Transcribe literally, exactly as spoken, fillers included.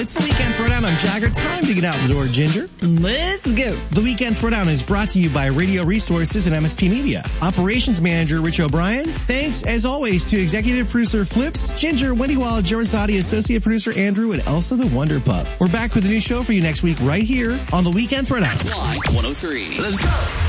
It's the Weekend Throwdown. I'm Jagger. Time to get out the door, Ginger. Let's go. The Weekend Throwdown is brought to you by Radio Resources and M S P Media. Operations Manager Rich O'Brien. Thanks, as always, to Executive Producer Flips, Ginger, Wendy Wall, Gerzati, Associate Producer Andrew, and Elsa the Wonder Pup. We're back with a new show for you next week right here on the Weekend Throwdown. Live one oh three. Let's go.